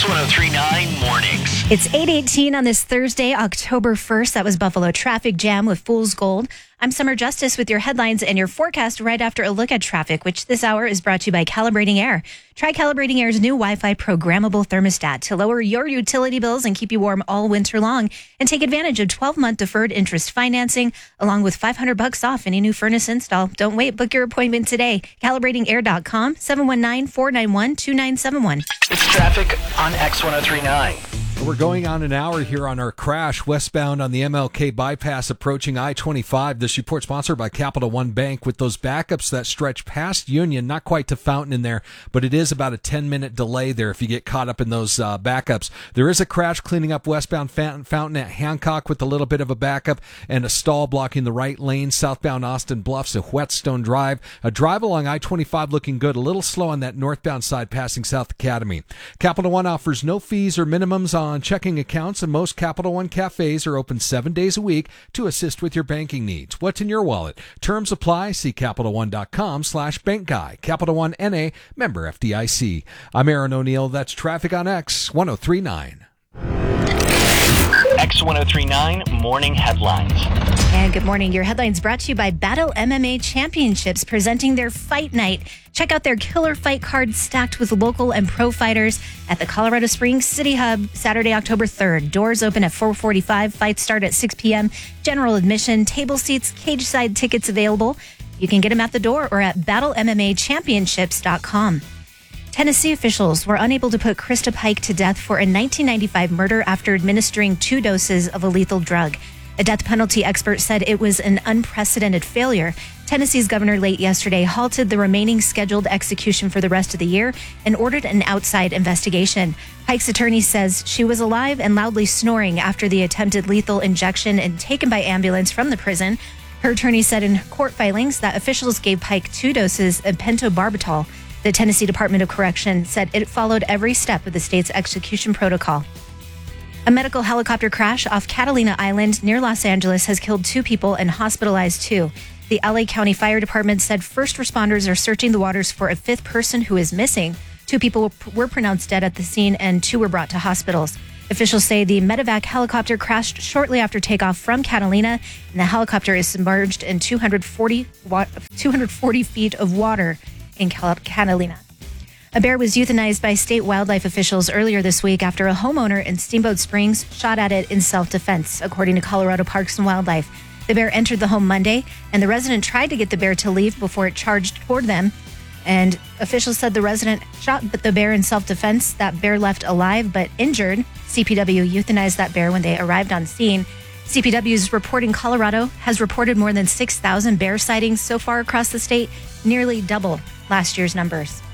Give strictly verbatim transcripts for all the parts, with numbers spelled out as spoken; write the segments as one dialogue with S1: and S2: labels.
S1: X one oh three point nine Mornings.
S2: It's eight eighteen on this Thursday, October first. That was Buffalo Traffic Jam with Fool's Gold. I'm Summer Justice with your headlines and your forecast right after a look at traffic, which this hour is brought to you by Calibrating Air. Try Calibrating Air's new Wi-Fi programmable thermostat to lower your utility bills and keep you warm all winter long. And take advantage of twelve-month deferred interest financing, along with five hundred bucks off any new furnace install. Don't wait. Book your appointment today. Calibrating air dot com, seven one nine, four nine one, two nine seven one.
S1: It's traffic on X one oh three point nine.
S3: We're going on an hour here on our crash westbound on the M L K bypass approaching I twenty-five. This report sponsored by Capital One Bank with those backups that stretch past Union, not quite to Fountain in there, but it is about a ten-minute delay there if you get caught up in those uh, backups. There is a crash cleaning up westbound Fountain at Hancock with a little bit of a backup and a stall blocking the right lane. Southbound Austin Bluffs at Whetstone Drive. A drive along I twenty-five looking good, a little slow on that northbound side passing South Academy. Capital One offers no fees or minimums on checking accounts, and most Capital One cafes are open seven days a week to assist with your banking needs. What's in your wallet? Terms apply. See Capital One dot com slash bank guy. Capital One N A, member F D I C. I'm Aaron O'Neill. That's traffic on X one oh three point nine.
S1: X one oh three point nine Morning Headlines.
S2: And good morning. Your headlines brought to you by Battle M M A Championships, presenting their Fight Night. Check out their killer fight cards stacked with local and pro fighters at the Colorado Springs City Hub, Saturday, October third. Doors open at four forty-five. Fights start at six p.m. General admission, table seats, cage side tickets available. You can get them at the door or at battle m m a championships dot com. Tennessee officials were unable to put Krista Pike to death for a nineteen ninety-five murder after administering two doses of a lethal drug. A death penalty expert said it was an unprecedented failure. Tennessee's governor late yesterday halted the remaining scheduled execution for the rest of the year and ordered an outside investigation. Pike's attorney says she was alive and loudly snoring after the attempted lethal injection and taken by ambulance from the prison. Her attorney said in court filings that officials gave Pike two doses of pentobarbital. The Tennessee Department of Correction said it followed every step of the state's execution protocol. A medical helicopter crash off Catalina Island near Los Angeles has killed two people and hospitalized two. The L A County Fire Department said first responders are searching the waters for a fifth person who is missing. Two people were pronounced dead at the scene and two were brought to hospitals. Officials say the medevac helicopter crashed shortly after takeoff from Catalina, and the helicopter is submerged in two hundred forty, two hundred forty feet of water in Catalina. A bear was euthanized by state wildlife officials earlier this week after a homeowner in Steamboat Springs shot at it in self-defense, according to Colorado Parks and Wildlife. The bear entered the home Monday, and the resident tried to get the bear to leave before it charged toward them. And officials said the resident shot the bear in self-defense. That bear left alive but injured. C P W euthanized that bear when they arrived on scene. C P W's reporting Colorado has reported more than six thousand bear sightings so far across the state, nearly double last year's numbers.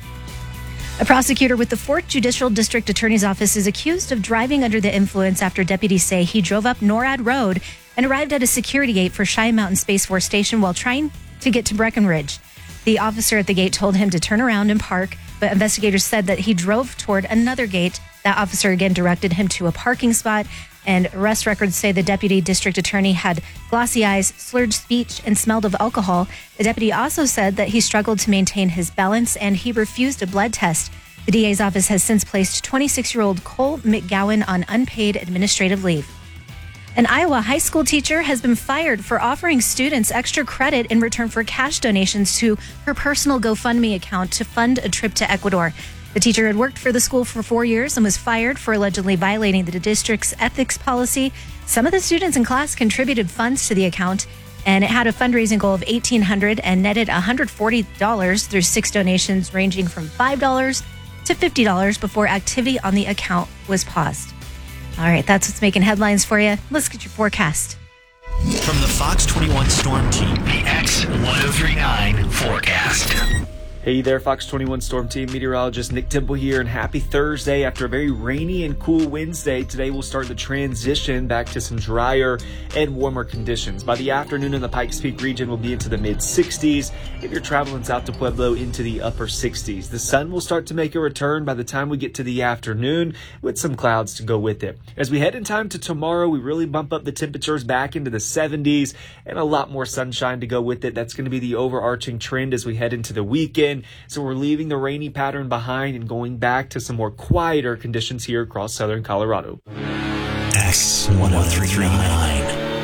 S2: A prosecutor with the fourth Judicial District Attorney's Office is accused of driving under the influence after deputies say he drove up NORAD Road and arrived at a security gate for Cheyenne Mountain Space Force Station while trying to get to Breckenridge. The officer at the gate told him to turn around and park, but investigators said that he drove toward another gate. That officer again directed him to a parking spot, and arrest records say the deputy district attorney had glossy eyes, slurred speech, and smelled of alcohol. The deputy also said that he struggled to maintain his balance and he refused a blood test. The D A's office has since placed twenty-six-year-old Cole McGowan on unpaid administrative leave. An Iowa high school teacher has been fired for offering students extra credit in return for cash donations to her personal GoFundMe account to fund a trip to Ecuador. The teacher had worked for the school for four years and was fired for allegedly violating the district's ethics policy. Some of the students in class contributed funds to the account, and it had a fundraising goal of eighteen hundred dollars and netted one hundred forty dollars through six donations ranging from five dollars to fifty dollars before activity on the account was paused. All right, that's what's making headlines for you. Let's get your forecast.
S1: From the Fox twenty-one Storm Team, the X one oh three point nine forecast.
S4: Hey there, Fox twenty-one Storm Team meteorologist Nick Temple here, and happy Thursday. After a very rainy and cool Wednesday, today we'll start the transition back to some drier and warmer conditions. By the afternoon in the Pikes Peak region, we'll be into the mid sixties. If you're traveling south to Pueblo, into the upper sixties. The sun will start to make a return by the time we get to the afternoon, with some clouds to go with it. As we head in time to tomorrow, we really bump up the temperatures back into the seventies and a lot more sunshine to go with it. That's going to be the overarching trend as we head into the weekend. transition. So we're leaving the rainy pattern behind and going back to some more quieter conditions here across southern Colorado.
S1: X one oh three nine.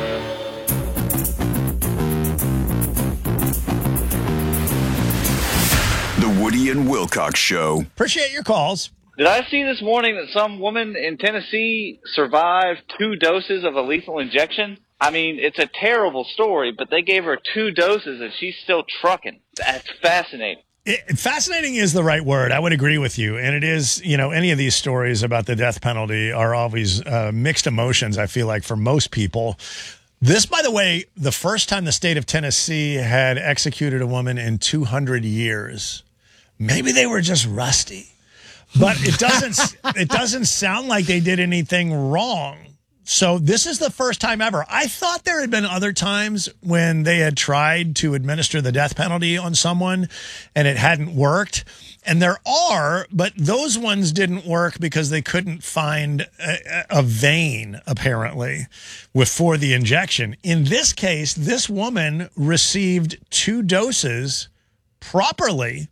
S5: The Woody and Wilcox Show.
S6: Appreciate your calls.
S7: Did I see this morning that some woman in Tennessee survived two doses of a lethal injection? I mean, it's a terrible story, but they gave her two doses and she's still trucking. That's fascinating.
S6: It, fascinating is the right word. I would agree with you. And it is, you know, any of these stories about the death penalty are always uh, mixed emotions, I feel like, for most people. This, by the way, the first time the state of Tennessee had executed a woman in two hundred years. Maybe they were just rusty. But it doesn't it doesn't sound like they did anything wrong. So this is the first time ever. I thought there had been other times when they had tried to administer the death penalty on someone and it hadn't worked. And there are, but those ones didn't work because they couldn't find a, a vein, apparently, before the injection. In this case, this woman received two doses properly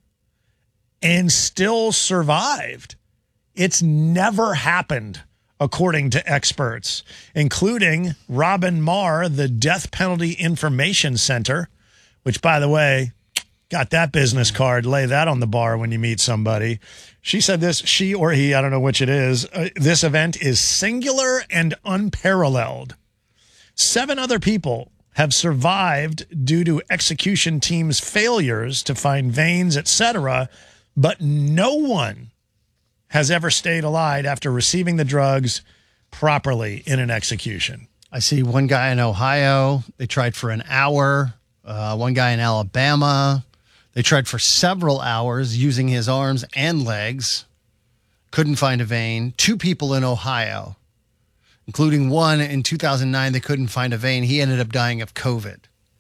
S6: and still survived. It's never happened, according to experts, including Robin Marr, the Death Penalty Information Center, which, by the way, got that business card. Lay that on the bar when you meet somebody. She said this, she or he, I don't know which it is, uh, this event is singular and unparalleled. Seven other people have survived due to execution teams' failures to find veins, et cetera, but no one has ever stayed alive after receiving the drugs properly in an execution.
S8: I see one guy in Ohio. They tried for an hour. Uh, one guy in Alabama. They tried for several hours using his arms and legs. Couldn't find a vein. Two people in Ohio, including one in two thousand nine. They couldn't find a vein. He ended up dying of COVID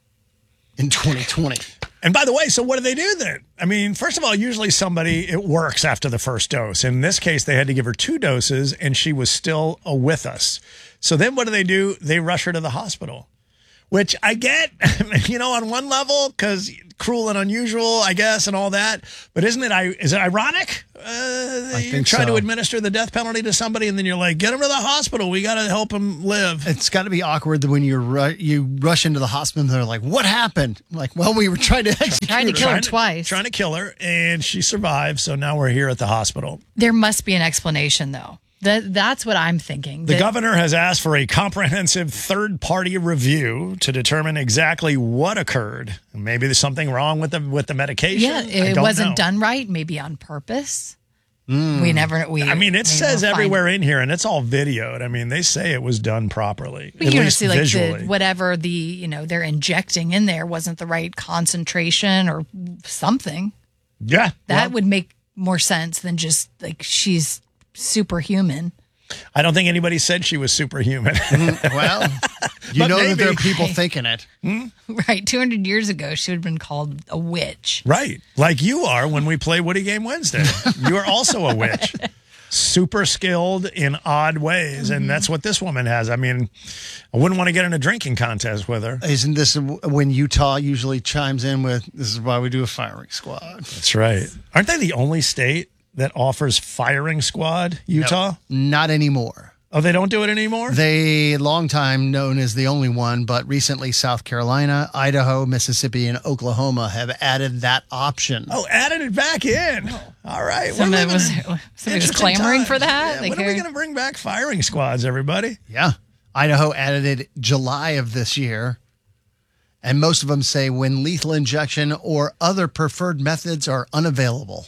S8: in twenty twenty.
S6: And by the way, so what do they do then? I mean, first of all, usually somebody, it works after the first dose. In this case, they had to give her two doses and she was still uh, with us. So then what do they do? They rush her to the hospital, which I get, you know, on one level, because cruel and unusual, I guess, and all that. But isn't it, is it ironic? Uh,
S8: I
S6: you
S8: think
S6: try
S8: so.
S6: to administer the death penalty to somebody and then you're like, get him to the hospital. We got to help him live.
S8: It's got to be awkward when you ru- you rush into the hospital and they're like, what happened? I'm like, well, we were trying to execute
S9: Tried to
S8: her.
S9: kill her
S6: Trying to-
S9: twice.
S6: Trying to kill her, and she survived. So now we're here at the hospital.
S9: There must be an explanation, though. That, that's what I'm thinking.
S6: The
S9: That-
S6: governor has asked for a comprehensive third-party review to determine exactly what occurred. Maybe there's something wrong with the with the medication.
S9: Yeah,
S6: I
S9: it
S6: don't
S9: wasn't
S6: know.
S9: done right, maybe on purpose. We never, we.
S6: I mean, it
S9: we
S6: says
S9: never find-
S6: everywhere in here, and it's all videoed. I mean, they say it was done properly,
S9: But
S6: at
S9: you
S6: least
S9: see, like
S6: visually.
S9: the, whatever the you know they're injecting in there wasn't the right concentration or something.
S6: yeah,
S9: That
S6: well,
S9: would make more sense than just like she's superhuman.
S6: I don't think anybody said she was superhuman.
S8: Well, you
S6: But
S8: know that there are
S6: maybe.
S8: people thinking it.
S9: Right, two hundred years ago, she would have been called a witch.
S6: Right. Like you are when we play Woody Game Wednesday. You are also a witch. Super skilled in odd ways. And that's what this woman has. I mean, I wouldn't want to get in a drinking contest with her.
S8: Isn't this when Utah usually chimes in with, this is why we do a firing squad?
S6: That's right. Aren't they the only state that offers firing squad, Utah?
S8: Not anymore.
S6: Oh, they don't do it anymore?
S8: They, long time known as the only one, but recently South Carolina, Idaho, Mississippi, and Oklahoma have added that option.
S6: oh, added it back in. All right. We're
S9: Somebody
S6: living
S9: was,
S6: in
S9: somebody was
S6: interesting
S9: clamoring
S6: times.
S9: for that.
S6: Yeah,
S9: Like,
S6: when are we
S9: uh,
S6: going to bring back firing squads, everybody?
S8: Yeah. Idaho added it July of this year. And most of them say when lethal injection or other preferred methods are unavailable.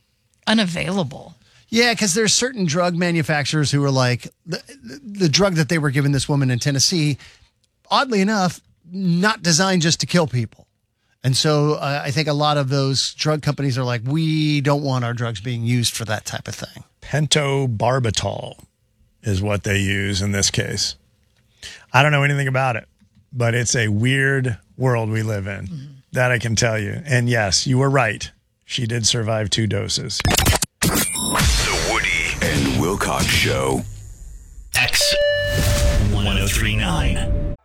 S9: unavailable.
S8: Yeah, because there's certain drug manufacturers who are like, the, the drug that they were giving this woman in Tennessee, oddly enough, not designed just to kill people. And so uh, I think a lot of those drug companies are like, we don't want our drugs being used for that type of thing.
S6: Pentobarbital is what they use in this case. I don't know anything about it, but it's a weird world we live in. Mm-hmm. That I can tell you. And yes, you were right. She did survive two doses.
S5: The Woody and Wilcox Show.
S1: X one oh three nine.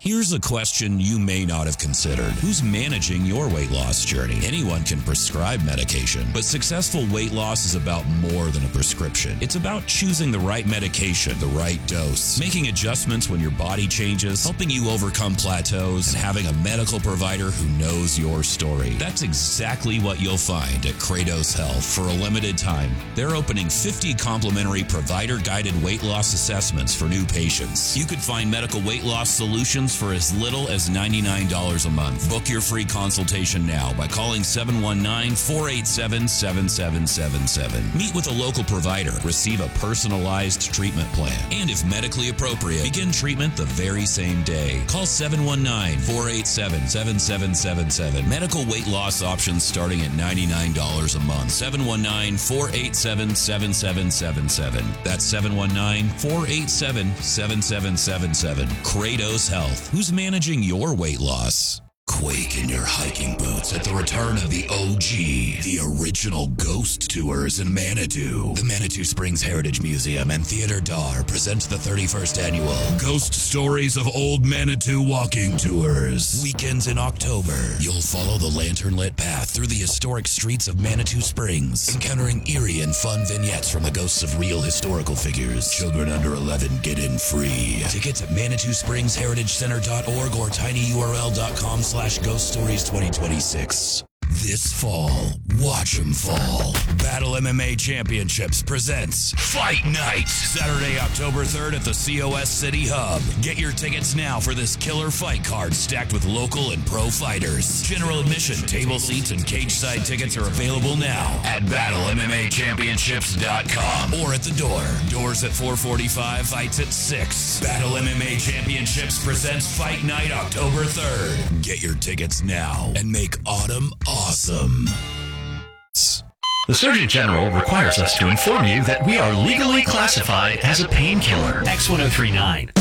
S10: Here's a question you may not have considered. Who's managing your weight loss journey? Anyone can prescribe medication, but successful weight loss is about more than a prescription. It's about choosing the right medication, the right dose, making adjustments when your body changes, helping you overcome plateaus, and having a medical provider who knows your story. That's exactly what you'll find at Kratos Health. For a limited time, they're opening fifty complimentary provider-guided weight loss assessments for new patients. You could find medical weight loss solutions for as little as ninety-nine dollars a month. Book your free consultation now by calling seven one nine, four eight seven, seven seven seven seven. Meet with a local provider. Receive a personalized treatment plan. And if medically appropriate, begin treatment the very same day. Call seven one nine, four eight seven, seven seven seven seven. Medical weight loss options starting at ninety-nine dollars a month. seven one nine, four eight seven, seven seven seven seven. That's seven one nine, four eight seven, seven seven seven seven. Kratos Health. Who's managing your weight loss? Quake in your hiking boots at the return of the O G, the original Ghost Tours in Manitou. The Manitou Springs Heritage Museum and Theater Dar presents the thirty-first annual Ghost Stories of Old Manitou Walking Tours. Weekends in October, you'll follow the lantern-lit path through the historic streets of Manitou Springs, encountering eerie and fun vignettes from the ghosts of real historical figures. Children under eleven get in free. Tickets at manitou springs heritage center dot org or tinyurl.com slash Ghost Stories twenty twenty-six. This fall, watch 'em fall. Battle M M A Championships presents Fight Night. Saturday, October third at the C O S City Hub. Get your tickets now for this killer fight card stacked with local and pro fighters. General admission, table seats, and cage side tickets are available now at battle m m a championships dot com or at the door. Doors at four forty-five, fights at six. Battle M M A Championships presents Fight Night October third. Get your tickets now and make autumn awesome.
S1: The Surgeon General requires us to inform you that we are legally classified as a painkiller. X ten thirty-nine.